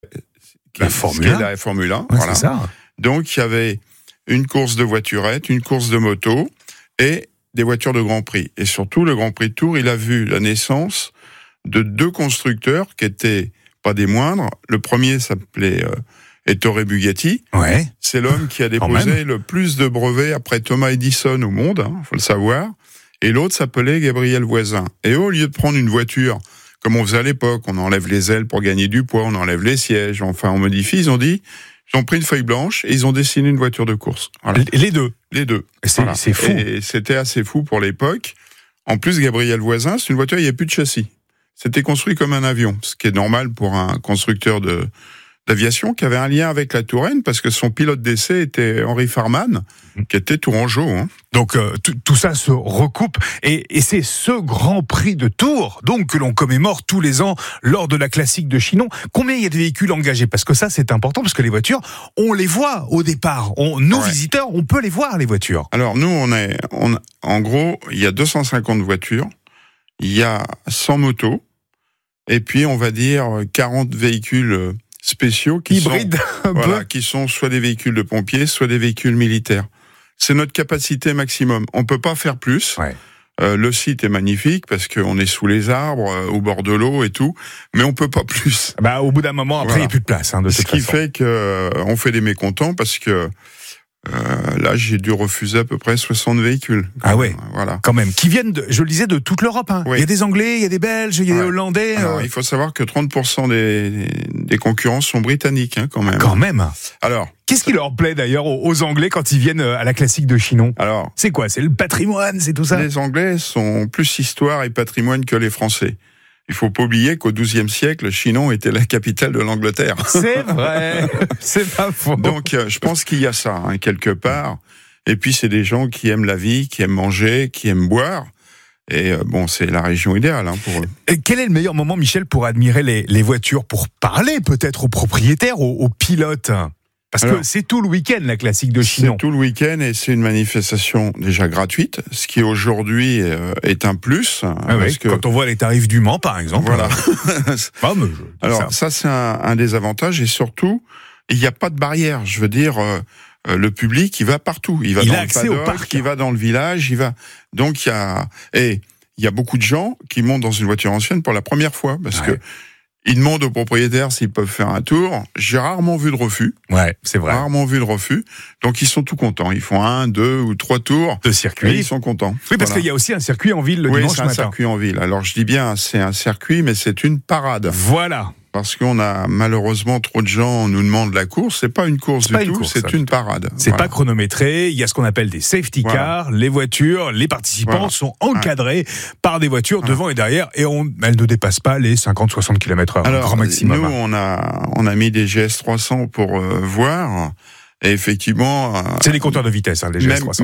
La Formule 1. La Formule 1, Ouais, voilà. c'est ça. Donc, il y avait une course de voiturettes, une course de moto et des voitures de Grand Prix. Et surtout, le Grand Prix de Tours, il a vu la naissance de 2 constructeurs qui étaient pas des moindres. Le premier s'appelait Ettore Bugatti. Ouais. C'est l'homme qui a déposé le plus de brevets après Thomas Edison au monde, faut le savoir. Et l'autre s'appelait Gabriel Voisin. Et au lieu de prendre une voiture, comme on faisait à l'époque, on enlève les ailes pour gagner du poids, on enlève les sièges, enfin on modifie, ils ont pris une feuille blanche et ils ont dessiné une voiture de course. Voilà. Les deux. Les deux. C'est fou. Et c'était assez fou pour l'époque. En plus, Gabriel Voisin, c'est une voiture, il n'y a plus de châssis. C'était construit comme un avion, ce qui est normal pour un constructeur d'aviation qui avait un lien avec la Touraine, parce que son pilote d'essai était Henri Farman, qui était tourangeau. Donc tout ça se recoupe et c'est ce Grand Prix de Tours donc que l'on commémore tous les ans lors de la classique de Chinon. Combien il y a de véhicules engagés? Parce que ça c'est important, parce que les voitures, on les voit au départ. Visiteurs, on peut les voir, les voitures. Alors nous, en gros, il y a 250 voitures, il y a 100 motos, et puis on va dire 40 véhicules spéciaux qui sont soit des véhicules de pompiers, soit des véhicules militaires. C'est notre capacité maximum. On peut pas faire plus. Ouais. Le site est magnifique parce qu'on est sous les arbres, au bord de l'eau et tout, mais on peut pas plus. Au bout d'un moment, après, il n'y a plus de place. De Ce qui fait qu'on fait des mécontents, parce que là, j'ai dû refuser à peu près 60 véhicules. Ah ouais, voilà. Quand même. Qui viennent, je le disais, de toute l'Europe. Oui. Il y a des Anglais, il y a des Belges, il y a des Hollandais. Alors, il faut savoir que 30% des concurrents sont britanniques, quand même. Quand même. Alors, qu'est-ce qui leur plaît d'ailleurs aux Anglais quand ils viennent à la classique de Chinon? Alors, c'est quoi? C'est le patrimoine, c'est tout ça? Les Anglais sont plus histoire et patrimoine que les Français. Il faut pas oublier qu'au XIIe siècle, Chinon était la capitale de l'Angleterre. C'est vrai, c'est pas faux. Donc, je pense qu'il y a ça, quelque part. Et puis, c'est des gens qui aiment la vie, qui aiment manger, qui aiment boire. Et c'est la région idéale pour eux. Et quel est le meilleur moment, Michel, pour admirer les voitures, pour parler peut-être aux propriétaires, aux pilotes? Parce que c'est tout le week-end, la classique de Chinon. C'est tout le week-end et c'est une manifestation déjà gratuite, ce qui aujourd'hui est un plus. Parce que quand on voit les tarifs du Mans, par exemple. Voilà. Alors, ça c'est un des avantages, et surtout, il n'y a pas de barrière. Je veux dire, le public, il va partout. Il va dans le paddock, il va dans le village, il va. Donc, il y a beaucoup de gens qui montent dans une voiture ancienne pour la première fois, parce que ils demandent aux propriétaires s'ils peuvent faire un tour. J'ai rarement vu de refus. Ouais, c'est vrai. Rarement vu de refus. Donc, ils sont tout contents. Ils font 1, 2 ou 3 tours de circuit. Et ils sont contents. Oui, parce qu'il y a aussi un circuit en ville le dimanche matin. Oui, c'est un circuit en ville. Alors, je dis bien, c'est un circuit, mais c'est une parade. Voilà. Parce qu'on a malheureusement trop de gens nous demandent la course. C'est pas une course du tout, c'est une parade. C'est pas chronométré. Il y a ce qu'on appelle des safety cars. Les voitures, les participants sont encadrés par des voitures devant et derrière, et elles ne dépassent pas les 50-60 km/h. Alors, grand maximum. Nous, on a mis des GS300 pour voir. Et effectivement, c'est des compteurs de vitesse, les GS300.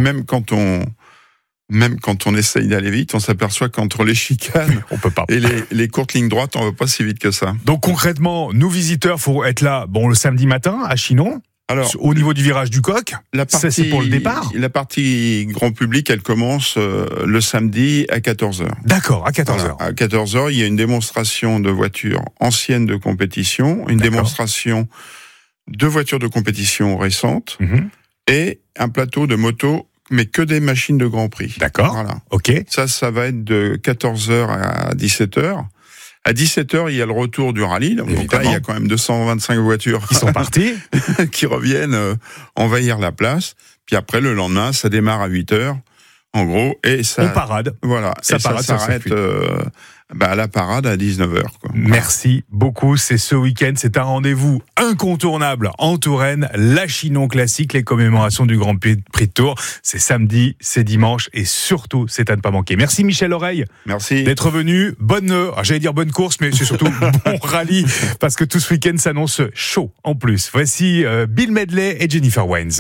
Même quand on essaye d'aller vite, on s'aperçoit qu'entre les chicanes on peut pas. Et les courtes lignes droites, on ne va pas si vite que ça. Donc concrètement, nous visiteurs, faut être là le samedi matin à Chinon. Alors, au niveau du virage du Coq, ça c'est pour le départ. La partie grand public, elle commence le samedi à 14h. D'accord, à 14h. À 14h, il y a une démonstration de voitures anciennes de compétition, une démonstration de voitures de compétition récentes et un plateau de motos, mais que des machines de Grand Prix. D'accord. Voilà. Ok. Ça va être de 14h à 17h. À 17h, il y a le retour du rallye. Donc là, il y a quand même 225 voitures qui sont parties, qui reviennent envahir la place. Puis après, le lendemain, ça démarre à 8h, en gros, et ça. On parade. Voilà. Ça s'arrête à la parade à 19h. Merci beaucoup. C'est ce week-end. C'est un rendez-vous incontournable en Touraine. La Chinon classique, les commémorations du Grand Prix de Tours. C'est samedi, c'est dimanche et surtout, c'est à ne pas manquer. Merci Michel Oreille. Merci. D'être venu. J'allais dire bonne course, mais c'est surtout bon rallye parce que tout ce week-end s'annonce chaud en plus. Voici Bill Medley et Jennifer Wines.